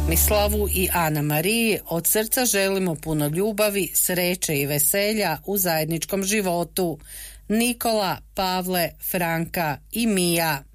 Mislavu i Ana Mariji od srca želimo puno ljubavi, sreće i veselja u zajedničkom životu. Nikola, Pavle, Franka i Mija.